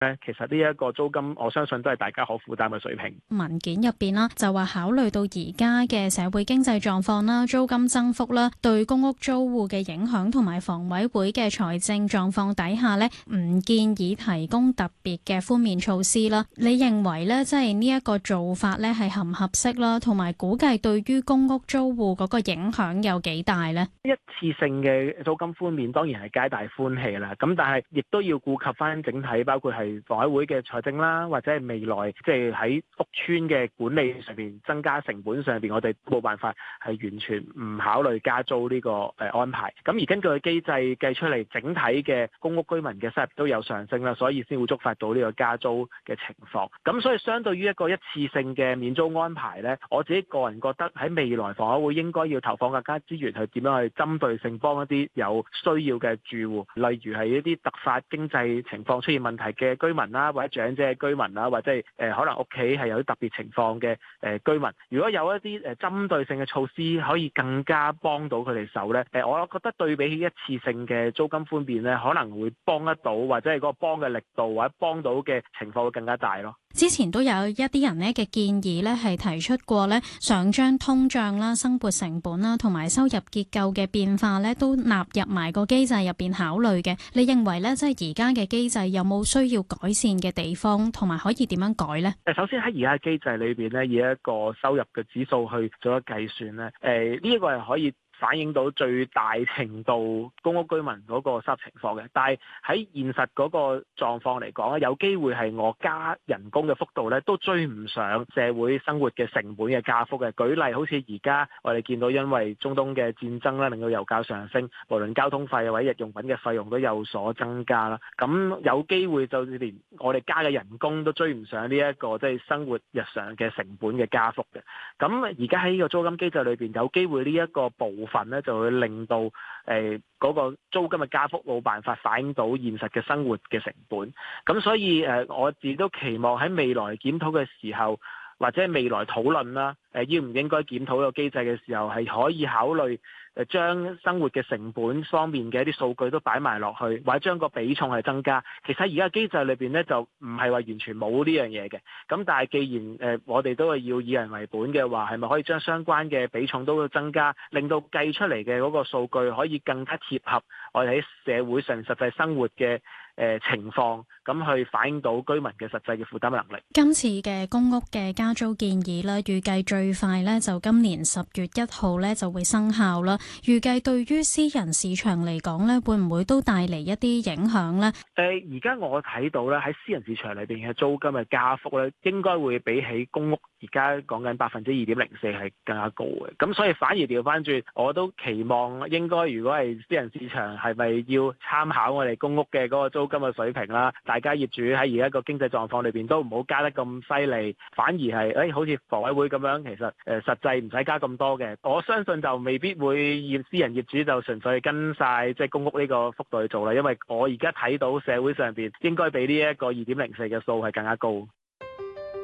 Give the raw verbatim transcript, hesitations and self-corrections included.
咧，其實呢一個租金我相信都係大家可負擔嘅水平。 文件入邊啦，就話考慮到而家嘅社會經濟狀況啦、租金增幅啦，對公屋租戶嘅影響同埋房委會嘅財政狀況底下咧，唔建議提供特別嘅寬免措施啦。你認為咧，即係呢一個做法咧係合唔合適啦？同埋估計對於公屋租戶嗰個影響有幾大咧？ 一次性嘅租金寬免當然係皆大歡喜啦，咁但係亦都要顧及翻整體，包括係房委會嘅財政啦，或者係未來即係喺屋邨嘅管理上邊增加成本上邊，我哋冇辦法係完全唔考慮加租呢個誒安排。咁而根據機制計出嚟，整體嘅公屋居民嘅收入都有上升啦，所以先會觸發到呢個加租嘅情況。咁所以相對於一個一次性嘅免租安排呢，我自己個人覺得喺未來房委會應該要投放更加資源去點樣去針對性幫一啲有需要嘅住戶，例如係一啲突發經濟情況出現問題嘅居民啦，或者長者嘅居民啦，或者係誒可能屋企係有啲特別情況嘅誒居民。如果有一啲誒針對性嘅措施，可以更加幫到佢哋手咧。誒，我覺得對比起一次性嘅租金寬免咧，可能會幫得到，或者係嗰個幫嘅力度或者幫到嘅情況會更加大咯。 之前都有一啲人咧嘅建議咧，係提出過咧，想將通脹啦、生活成本啦同埋收入結構嘅變化咧，都納入埋個機制入邊考慮嘅。你認為咧，即係而家嘅機制有冇需要改善嘅地方，同埋可以點樣改咧？ 誒，首先喺而家嘅機制裏邊咧，以一個收入嘅指數去做一計算咧，誒呢一個係可以反映到最大程度公屋居民嗰個收入情況嘅，但係喺現實嗰個狀況嚟講咧，有機會係我加人工嘅幅度咧，都追唔上社會生活嘅成本嘅加幅嘅。舉例好似而家我哋見到因為中東嘅戰爭咧，令到油價上升，無論交通費或者日用品嘅費用都有所增加啦。咁有機會就連我哋加嘅人工都追唔上呢一個即係生活日常嘅成本嘅加幅嘅。咁而家喺呢個租金機制裏邊，有機會呢一個部份咧就會令到誒嗰個租金嘅加幅冇辦法反映到現實嘅生活嘅成本，咁所以誒我自己都期望喺未來檢討嘅時候，或者未來討論啦，誒應唔應該檢討個機制嘅時候，係可以考慮誒將生活嘅成本方面嘅一啲數據都擺埋落去，或者將個比重係增加。其實而家機制裏邊咧就唔係話完全冇呢樣嘢嘅，咁但係既然誒我哋都係要以人為本嘅話，係咪可以將相關嘅比重都增加，令到計出嚟嘅嗰個數據可以更加貼合我哋喺社會上實際生活嘅誒情況，咁去反映到居民嘅實際嘅負擔能力。 今次嘅公屋嘅加租建議咧，預計最快咧就今年十月一號咧就會生效啦。預計對於私人市場嚟講咧，會唔會都帶嚟一啲影響咧？ 誒，而家我睇到咧喺私人市場裏邊嘅租金嘅加幅咧，應該會比起公屋而家講緊百分之二點零四係更加高嘅。咁所以反而調翻轉，我都期望應該如果係私人市場係咪要參考我哋公屋嘅嗰個租金嘅水平啦？大家業主喺而家個經濟狀況裏邊都唔好加得咁犀利，反而係誒、哎、好似房委會咁樣，其實誒實際唔使加咁多嘅。我相信就未必會業私人業主就純粹跟晒即係公屋呢個幅度去做啦，因為我而家睇到社會上邊應該比呢一個二點零四嘅數係更加高。